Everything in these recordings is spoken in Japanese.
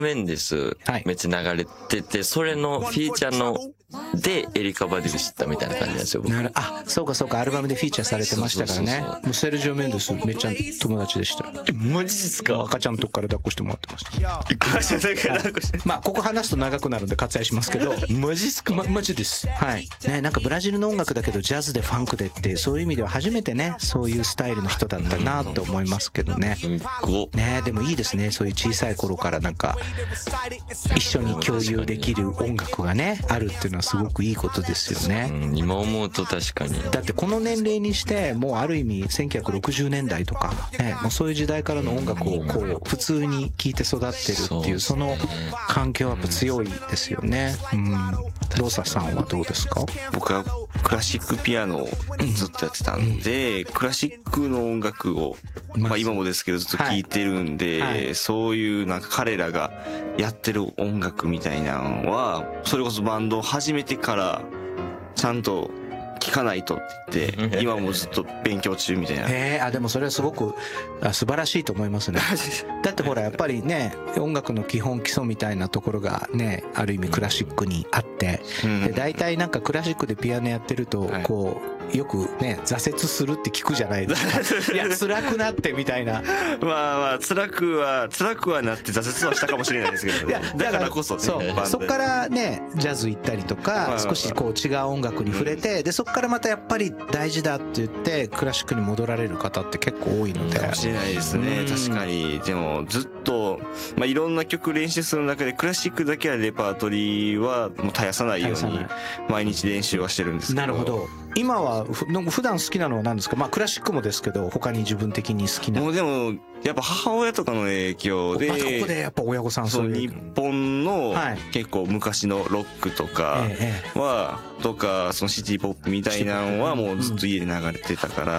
メンデスめっちゃ流れてて、それのフィーチャーのでエリカ・バデル知ったみたいな感じなんですよ。 あ、そうかそうか、アルバムでフィーチャーされてましたからね。もうセルジオ・メンデスめっちゃ友達でした。 マジですか？ 赤ちゃんのとこから抱っこしてもらってました。まあここ話すと長くなるんで割愛しますけど。 マジっすか？ マジです。はい。ね、なんかブラジルの音楽だけどジャズでファンクでってそういう意味では初めてね、そういうスタイルの人だったなと思いますけどね。ね、でもいいですね。そういう小さい頃からなんか一緒に共有できる音楽がねあるっていうのはすごくいいことですよね。 今思うと確かに。 だってこの年齢にしてもうある意味1960年代とか、ね、もうそういう時代からの音楽をこう普通に聴いて育ってるっていうその環境はやっぱ強いですよね。ローサさんはどうですか？ 僕はクラシックピアノをずっとやってたんで、クラシックの音楽を、まあ今もですけどずっと聴いてるんで、そういうなんか彼らがやってる音楽みたいなのは、それこそバンドを始めてからちゃんと聴かないとって言って今もずっと勉強中みたいな。 でもそれはすごく素晴らしいと思いますね。だってほらやっぱりね、音楽の基本基礎みたいなところがねある意味クラシックにあって、で大体なんかクラシックでピアノやってるとこうよくね挫折するって聞くじゃないですか。いや辛くなってみたいな。 まあ辛くはなって挫折はしたかもしれないですけど、ね、だからこそね。 そっからねジャズ行ったりとか少しこう違う音楽に触れて、でそっからまたやっぱり大事だって言ってクラシックに戻られる方って結構多いので。 かもしれないですね。確かに。でもずっとまあいろんな曲練習する中でクラシックだけはレパートリーはもう絶やさないように毎日練習はしてるんですけど。 なるほど。今は普段好きなのは何ですか？まあクラシックもですけど他に自分的に好きな。 もうでもやっぱ母親とかの影響で、 ここでやっぱ親御さんそう日本の結構昔のロックとかはとかそのシティポップみたいなのはもうずっと家で流れてたから。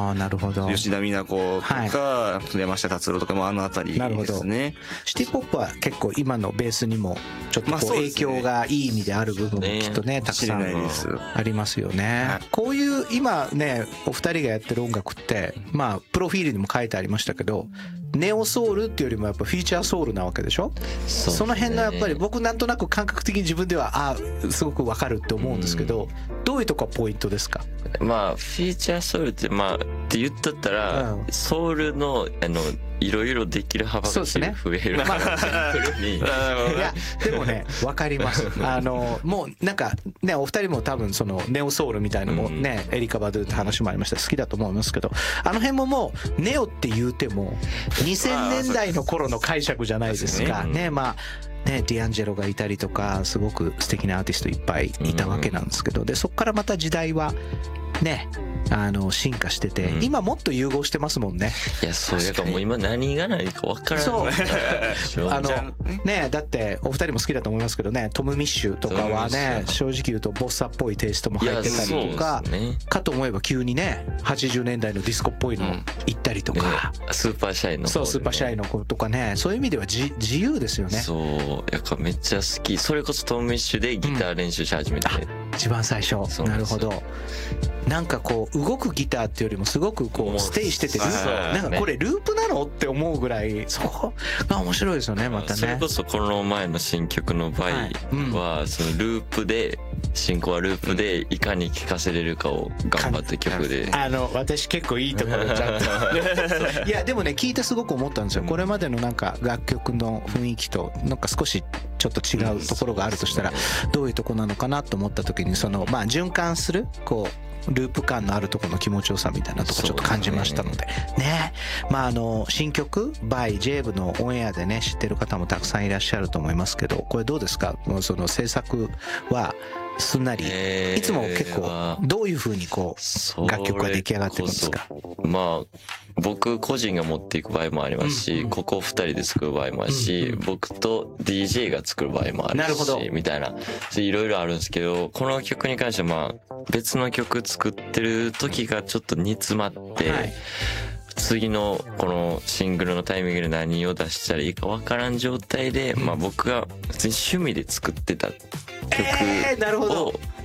なるほど。 吉田美奈子とか山下達郎とかもあのあたりですね。 シティポップは結構今のベースにもちょっとこう影響がいい意味である部分もきっとねたくさんありますよね。こういう今ねお二人がやってる音楽ってまあプロフィールにも書いてありましたけどネオソウルっていうよりもやっぱフィーチャーソウルなわけでしょ。その辺のやっぱり僕なんとなく感覚的に自分ではすごくわかるって思うんですけど、どういうとこがポイントですか？ まあフィーチャーソウルってまあって言ったったら、ソウルのいろいろできる幅が増える。いやでもねわかります。もうなんかねお二人も多分そのネオソウルみたいなのもね、エリカ・バドゥって話もありました好きだと思いますけど、あの辺ももうネオって言うても2000年代の頃の解釈じゃないですかね。まあね、ディアンジェロがいたりとかすごく素敵なアーティストいっぱいいたわけなんですけど、でそこからまた時代はね進化してて、今もっと融合してますもんね。 いやそうやからもう今何が何か分からない。 そうね、だってお二人も好きだと思いますけどね、トム・ミッシュとかはね正直言うとボッサっぽいテイストも入ってたりとか、かと思えば急にね80年代のディスコっぽいの行ったりとか、 スーパーシャイのそうスーパーシャイの子とかね、そういう意味では自由ですよね。 そうやからめっちゃ好き。それこそトム・ミッシュでギター練習し始めて、 一番最初。なるほど。なんかこう動くギターっていうよりもすごくこうステイしててなんかこれループなのって思うぐらいそこが面白いですよね。またねそれこそこの前の新曲の場合はそのループで進行はループでいかに聴かせれるかを頑張った曲で、 私結構いいところちゃんといやでもね聞いてすごく思ったんですよ。これまでのなんか楽曲の雰囲気となんか少しちょっと違うところがあるとしたらどういうとこなのかなと思った時に、そのまあ循環するこうループ感のあるところの気持ちよさみたいなとこちょっと感じましたのでね。まあ新曲 by JAVE のオンエアでね知ってる方もたくさんいらっしゃると思いますけど、これどうですか？もうその制作はすんなり、いつも結構どういう風にこう楽曲が出来上がってるんですか？ まあ僕個人が持っていく場合もありますし、ここ2人で作る場合もあるし、僕と DJ が作る場合もあるしみたいないろいろあるんですけど、この曲に関してはまあ別の曲作ってる時がちょっと煮詰まって、次のこのシングルのタイミングで何を出したらいいか分からん状態で、まあ僕が普通に趣味で作ってた曲を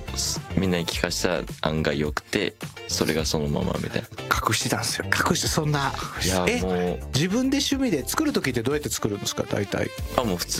みんなに聞かしたら案外良くて、それがそのままみたいな。 隠してたんですよ。 隠してそんな。 いやもう自分で趣味で作る時ってどうやって作るんですか大体。 もう普通